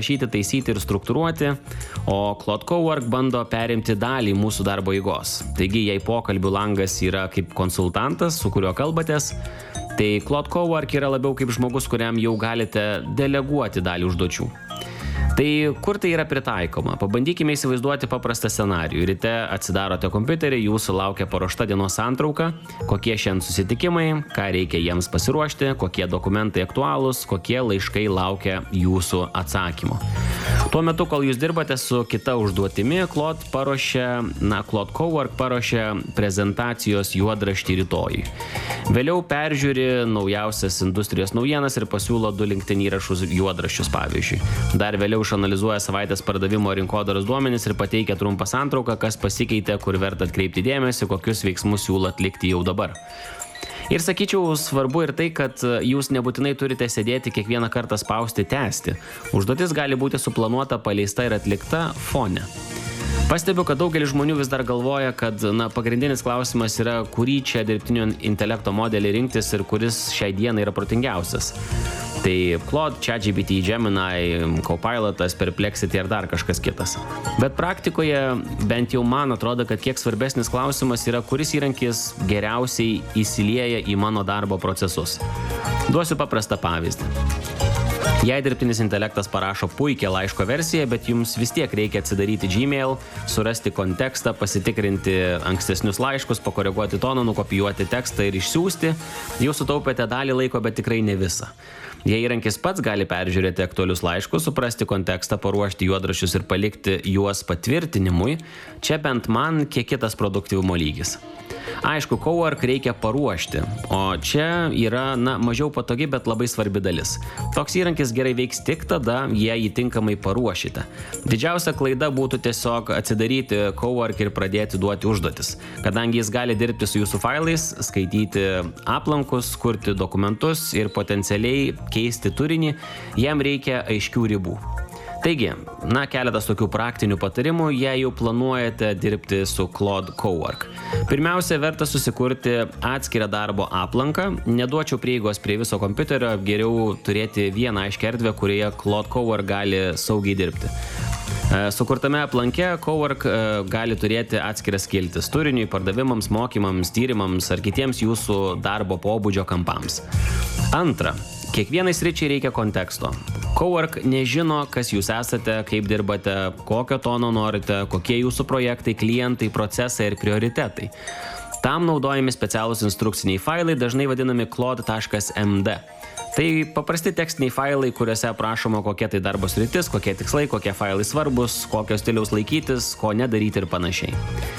rašyti, taisyti ir struktūruoti, o Claude Cowork bando perimti dalį mūsų darbo eigos. Taigi, jei pokalbių langas yra kaip konsultantas, su kuriuo kalbatės, tai Claude Cowork yra labiau kaip žmogus, kuriam jau galite deleguoti dalį užduočių. Tai kur tai yra pritaikoma? Pabandykime įsivaizduoti paprastą scenarijų. Ryte atsidarote kompiuterį, jūsų laukia paruošta dienos santrauka, kokie šiandien susitikimai, ką reikia jiems pasiruošti, kokie dokumentai aktualūs, kokie laiškai laukia jūsų atsakymo. Tuo metu, kol jūs dirbate su kita užduotimi, Claude Cowork paruošia prezentacijos juodraštį rytojui. Vėliau peržiūri naujausias industrijos naujienas ir pasiūlo 2 LinkedIn įrašus juodraščius, pavyzdžiui. Dar vėliau išanalizuoja savaitės pardavimo rinkodaros duomenis ir pateikia trumpą santrauką, kas pasikeitė, kur verta atkreipti dėmesį, kokius veiksmus siūlo atlikti jau dabar. Ir sakyčiau, svarbu ir tai, kad jūs nebūtinai turite sėdėti kiekvieną kartą spausti tęsti. Užduotis gali būti suplanuota, paleista ir atlikta fone. Pastebiu, kad daugelis žmonių vis dar galvoja, kad pagrindinis klausimas yra, kurį čia dirbtinio intelekto modelį rinktis ir kuris šiai dienai yra protingiausias. Tai Claude, ChatGPT, Gemini, Copilotas, Perplexity ir dar kažkas kitas. Bet praktikoje bent jau man atrodo, kad kiek svarbesnis klausimas yra, kuris įrankis geriausiai įsilieja į mano darbo procesus. Duosiu paprastą pavyzdį. Jei dirbtinis intelektas parašo puikią laiško versiją, bet jums vis tiek reikia atsidaryti Gmail, surasti kontekstą, pasitikrinti ankstesnius laiškus, pakoreguoti toną, nukopijuoti tekstą ir išsiųsti, jau sutaupėte dalį laiko, bet tikrai ne visą. Jei įrankis pats gali peržiūrėti aktualius laiškus, suprasti kontekstą, paruošti juodraščius ir palikti juos patvirtinimui, čia bent man kiek kitas produktyvumo lygis. Aišku, Cowork reikia paruošti, o čia yra, mažiau patogi, bet labai svarbi dalis. Toks įrankis gerai veiks tik tada, jei jį tinkamai paruošite. Didžiausia klaida būtų tiesiog atsidaryti Cowork ir pradėti duoti užduotis, kadangi jis gali dirbti su jūsų failais, skaityti aplankus, kurti dokumentus ir potencialiai keisti turinį, jam reikia aiškių ribų. Taigi, keletas tokių praktinių patarimų, jei jau planuojate dirbti su Claude Cowork. Pirmiausia, verta susikurti atskirą darbo aplanką. Neduočiau prieigos prie viso kompiuterio, geriau turėti vieną aiškią erdvę, kurioje Claude Cowork gali saugiai dirbti. Sukurtame aplanke Cowork gali turėti atskiras skiltis turiniui, pardavimams, mokymams, tyrimams ar kitiems jūsų darbo pobūdžio kampams. Antra, kiekvienai sričiai reikia konteksto. Cowork nežino, kas jūs esate, kaip dirbate, kokio tono norite, kokie jūsų projektai, klientai, procesai ir prioritetai. Tam naudojami specialūs instrukciniai failai, dažnai vadinami claude.md. Tai paprasti tekstiniai failai, kuriuose aprašoma, kokia tai darbo sritis, kokie tikslai, kokie failai svarbus, kokio stiliaus laikytis, ko nedaryti ir panašiai.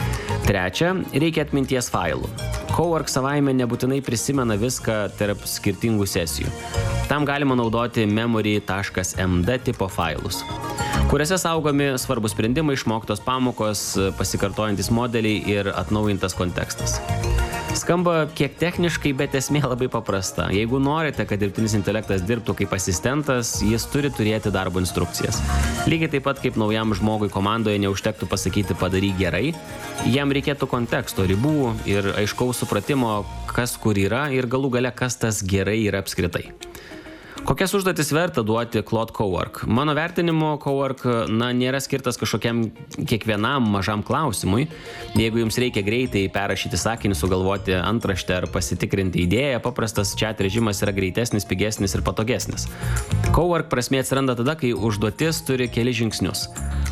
Trečia, reikia atminties failų. Cowork savaime nebūtinai prisimena viską tarp skirtingų sesijų. Tam galima naudoti memory.md tipo failus, kuriuose saugomi svarbus sprendimai, išmoktos pamokos, pasikartojantis modeliai ir atnaujintas kontekstas. Skamba kiek techniškai, bet esmė labai paprasta. Jeigu norite, kad dirbtinis intelektas dirbtų kaip asistentas, jis turi turėti darbo instrukcijas. Lygiai taip pat kaip naujam žmogui komandoje neužtektų pasakyti padaryk gerai, jam reikėtų konteksto, ribų ir aiškaus supratimo, kas kur yra ir galų gale kas tas gerai yra apskritai. Kokias užduotis verta duoti Claude Cowork? Mano vertinimu, Cowork nėra skirtas kažkokiam kiekvienam mažam klausimui. Jeigu jums reikia greitai perrašyti sakinį, sugalvoti antraštę ar pasitikrinti idėją, paprastas chat režimas yra greitesnis, pigesnis ir patogesnis. Cowork prasmė atsiranda tada, kai užduotis turi keli žingsnius.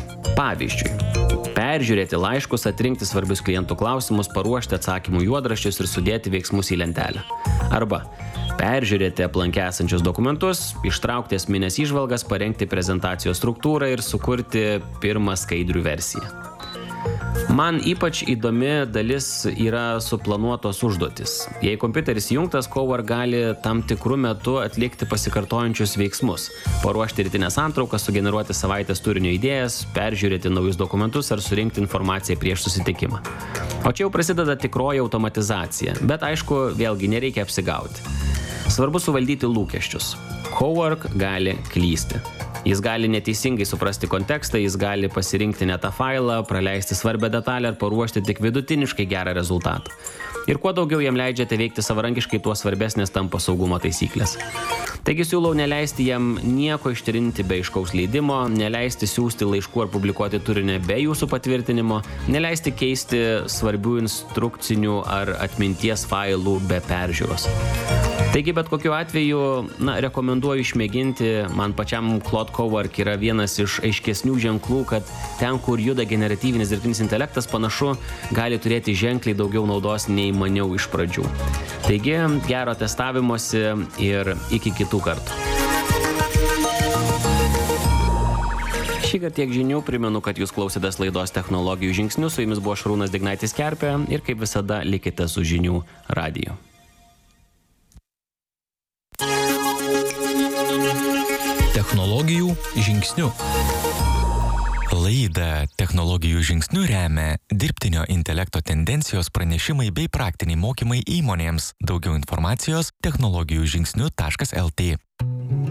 Pavyzdžiui, peržiūrėti laiškus, atrinkti svarbius klientų klausimus, paruošti atsakymų juodraščius ir sudėti veiksmus į lentelę. Arba peržiūrėti aplanke esančius dokumentus, ištraukti esminės įžvalgas, parengti prezentacijos struktūrą ir sukurti pirmą skaidrių versiją. Man ypač įdomi dalis yra suplanuotos užduotis. Jei kompiuteris įjungtas, Cowork gali tam tikrų metu atlikti pasikartojančius veiksmus, paruošti rytinę santrauką, sugeneruoti savaitės turinio idėjas, peržiūrėti naujus dokumentus ar surinkti informaciją prieš susitikimą. O čia jau prasideda tikroji automatizacija, bet aišku, vėlgi nereikia apsigauti. Svarbu suvaldyti lūkesčius. Cowork gali klysti. Jis gali neteisingai suprasti kontekstą, jis gali pasirinkti ne tą failą, praleisti svarbią detalę ar paruošti tik vidutiniškai gerą rezultatą. Ir kuo daugiau jam leidžiate veikti savarankiškai, tuo svarbesnės tampa saugumo taisyklės. Taigi siūlau neleisti jam nieko ištrinti be aiškaus leidimo, neleisti siųsti laiškų ar publikuoti turinį be jūsų patvirtinimo, neleisti keisti svarbių instrukcinių ar atminties failų be peržiūros. Taigi, bet kokiu atveju, rekomenduoju išmėginti, man pačiam Claude Cowork yra vienas iš aiškesnių ženklų, kad ten, kur juda generatyvinis dirbtinis intelektas, panašu, gali turėti ženkliai daugiau naudos nei maniau iš pradžių. Taigi, gero testavimosi ir iki kitų kartų. Šįkart tiek žinių, primenu, kad jūs klausėtės laidos Technologijų žingsnių, su jumis buvo Šarūnas Dignaitis Kerpė ir kaip visada likite su žinių radiju. Technologijų žingsnių. Laidą Technologijų žingsnių remia dirbtinio intelekto tendencijos pranešimai bei praktiniai mokymai įmonėms. Daugiau informacijos technologijų žingsnių.lt.